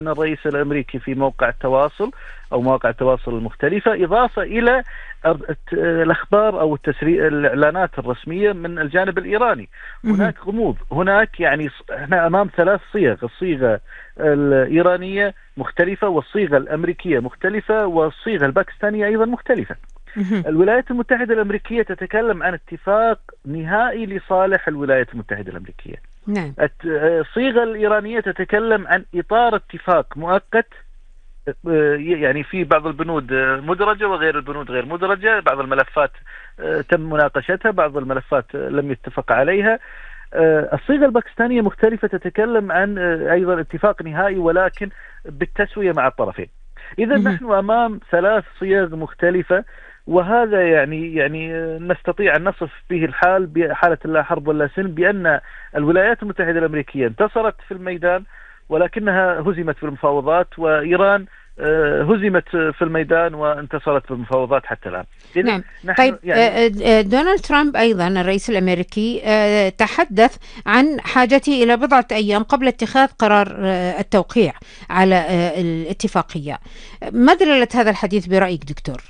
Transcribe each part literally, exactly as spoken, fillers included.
الرئيس الأمريكي في موقع التواصل أو مواقع التواصل المختلفة، إضافة إلى الأخبار أو التسري الإعلانات الرسمية من الجانب الإيراني. هناك غموض، هناك يعني احنا أمام ثلاث صيغ، الصيغة الإيرانية مختلفة، والصيغة الأمريكية مختلفة، والصيغة الباكستانية أيضا مختلفة. الولايات المتحدة الأمريكية تتكلم عن اتفاق نهائي لصالح الولايات المتحدة الأمريكية. نعم. الصيغة الإيرانية تتكلم عن إطار اتفاق مؤقت، يعني في بعض البنود مدرجة وغير البنود غير مدرجة، بعض الملفات تم مناقشتها، بعض الملفات لم يتفق عليها. الصيغة الباكستانية مختلفة، تتكلم عن أيضا اتفاق نهائي ولكن بالتسوية مع الطرفين. إذا نحن أمام ثلاث صيغ مختلفة، وهذا يعني يعني نستطيع أن نصف به الحال بحالة لا حرب ولا سلم، بأن الولايات المتحدة الأمريكية انتصرت في الميدان ولكنها هزمت في المفاوضات، وإيران هزمت في الميدان وانتصرت في المفاوضات حتى الآن. نعم. طيب يعني دونالد ترامب أيضا الرئيس الأمريكي تحدث عن حاجته إلى بضعة أيام قبل اتخاذ قرار التوقيع على الاتفاقية. ما دلالة هذا الحديث برأيك دكتور؟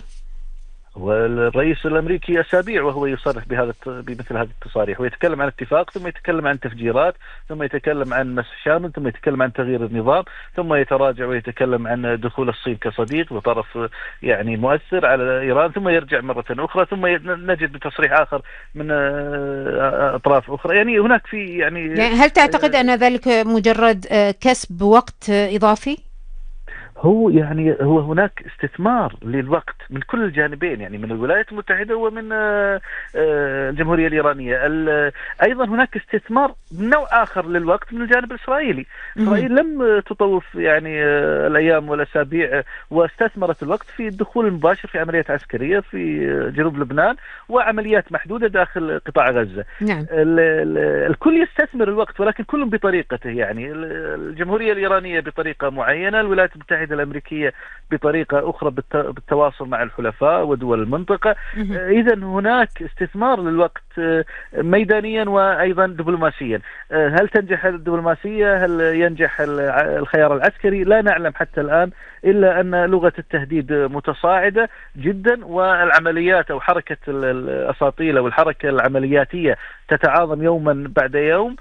والرئيس الأمريكي أسابيع وهو يصرح بهذا بمثل هذه التصاريح، ويتكلم عن اتفاق، ثم يتكلم عن تفجيرات، ثم يتكلم عن مسح شامل، ثم يتكلم عن تغيير النظام، ثم يتراجع ويتكلم عن دخول الصين كصديق وطرف يعني مؤثر على إيران، ثم يرجع مرة أخرى، ثم نجد بتصريح آخر من أطراف أخرى. يعني هناك في يعني, يعني هل تعتقد أن ذلك مجرد كسب وقت إضافي؟ هو يعني هو هناك استثمار للوقت من كل الجانبين، يعني من الولايات المتحدة ومن الجمهورية الإيرانية. أيضا هناك استثمار من نوع آخر للوقت من الجانب الإسرائيلي. إسرائيل لم تطوف يعني الأيام والأسابيع، واستثمرت الوقت في الدخول المباشر في عمليات عسكرية في جنوب لبنان وعمليات محدودة داخل قطاع غزة. نعم. الكل يستثمر الوقت، ولكن كل بطريقته. يعني الجمهورية الإيرانية بطريقة معينة، الولايات المتحدة الأمريكية بطريقة أخرى بالتواصل مع الحلفاء ودول المنطقة. إذا هناك استثمار للوقت ميدانيا وأيضا دبلوماسيا. هل تنجح الدبلوماسية؟ هل ينجح الخيار العسكري؟ لا نعلم حتى الآن، إلا أن لغة التهديد متصاعدة جدا، والعمليات أو حركة الأساطيل أو الحركة العملياتية تتعاظم يوما بعد يوم.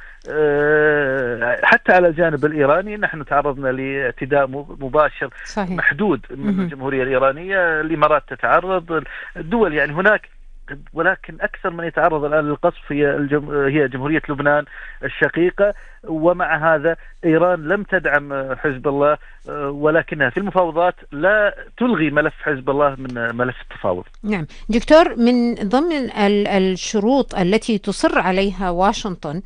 حتى على الجانب الإيراني نحن تعرضنا لاعتداء مباشر صحيح. محدود من الجمهورية الإيرانية، الإمارات تتعرض، الدول يعني هناك. ولكن أكثر من يتعرض الآن للقصف هي الجم... هي جمهورية لبنان الشقيقة. ومع هذا إيران لم تدعم حزب الله، ولكنها في المفاوضات لا تلغي ملف حزب الله من ملف التفاوض. نعم دكتور، من ضمن الشروط التي تصر عليها واشنطن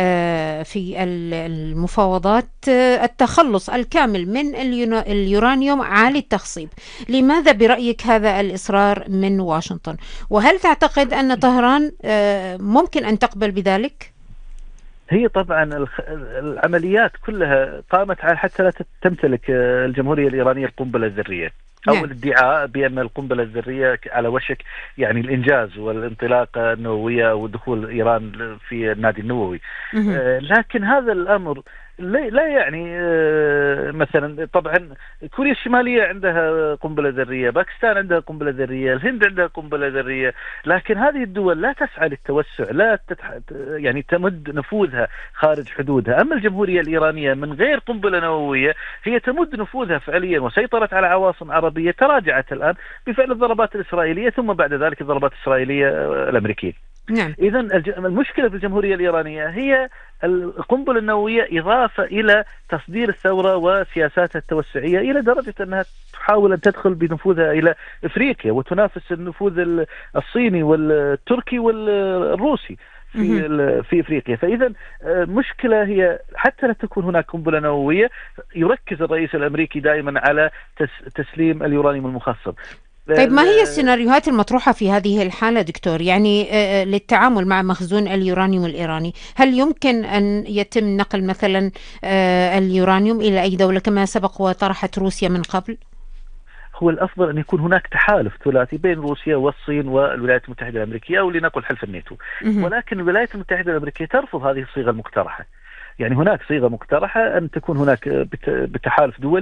في المفاوضات التخلص الكامل من اليورانيوم عالي التخصيب. لماذا برأيك هذا الإصرار من واشنطن؟ وهل تعتقد أن طهران ممكن أن تقبل بذلك؟ هي طبعا العمليات كلها قامت على حتى لا تمتلك الجمهورية الإيرانية القنبلة الذرية، أو نعم. الادعاء بأن القنبلة الذرية على وشك يعني الإنجاز والانطلاقة النووية ودخول إيران في النادي النووي. آه لكن هذا الأمر لا يعني مثلا طبعا كوريا الشمالية عندها قنبلة ذرية، باكستان عندها قنبلة ذرية، الهند عندها قنبلة ذرية، لكن هذه الدول لا تسعى للتوسع، لا تتح... يعني تمد نفوذها خارج حدودها. أما الجمهورية الإيرانية من غير قنبلة نووية هي تمد نفوذها فعليا وسيطرت على عواصم عربية، تراجعت الآن بفعل الضربات الإسرائيلية ثم بعد ذلك الضربات الإسرائيلية الأمريكية. نعم. إذن المشكلة في الجمهورية الإيرانية هي القنبلة النووية، إضافة إلى تصدير الثورة وسياساتها التوسعية إلى درجة أنها تحاول أن تدخل بنفوذها إلى إفريقيا وتنافس النفوذ الصيني والتركي والروسي في في افريقيا. فاذا مشكله هي حتى لا تكون هناك قنبله نوويه، يركز الرئيس الامريكي دائما على تسليم اليورانيوم المخصب. طيب ما هي السيناريوهات المطروحة في هذه الحالة دكتور؟ يعني للتعامل مع مخزون اليورانيوم الإيراني، هل يمكن أن يتم نقل مثلا اليورانيوم إلى أي دولة كما سبق وطرحت روسيا من قبل؟ هو الأفضل أن يكون هناك تحالف ثلاثي بين روسيا والصين والولايات المتحدة الأمريكية، أو لنقل حلف الناتو. ولكن الولايات المتحدة الأمريكية ترفض هذه الصيغة المقترحة. يعني هناك صيغة مقترحة أن تكون هناك بتحالف دولي